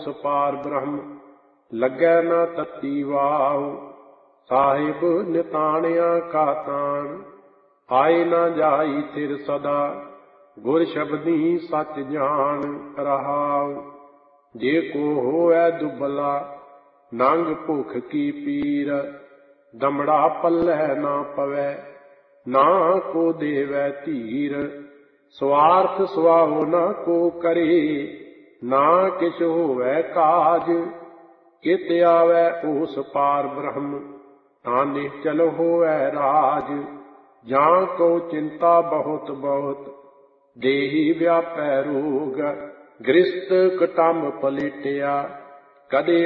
ਉਸ ਪਾਰ ਬ੍ਰਹਮ। ਲੱਗੈ ਨਾ ਤਤੀ ਵਾਹੁ ਸਾਹਿਬ ਨਿਤਾਣਿਆ ਕਾ ਤਾਣ। ਆਏ ਨਾ ਜਾਈ ਥਿਰ ਸਦਾ ਗੁਰ ਸ਼ਬਦੀ ਸਚ ਜਾਣ ਰਹਾਉ। ਜੇ ਕੋ ਹੋਵੈ ਦੁਬਲਾ ਨੰਗ ਭੁਖ ਕੀ ਪੀਰ। ਦਮੜਾ ਪੱਲੇ ਨਾ ਪਵੈ ਨਾ ਕੋ ਦੇਵੈ ਧੀਰ। ਸਵਾਰਥ ਸੁਆਹੋ ਨਾ ਕੋ ਕਰੇ ਨਾ ਕਿਛ ਹੋਵੈ ਕਾਜ। ਕਿਤ ਆਵੈ ਉਸ ਪਾਰ ਬ੍ਰਹਮ ਤਾਂ ਨਿਸ਼ਚਲ ਹੋਵੈ ਰਾਜ। ਜਾਂ ਕੋ ਚਿੰਤਾ ਬਹੁਤ ਬਹੁਤ ਦੇਹੀ ਵਿਆਪੈ ਰੋਗ। ਗ੍ਰਸਤ ਕਟੰਬ ਪਲੇਟਿਆ ਕਦੇ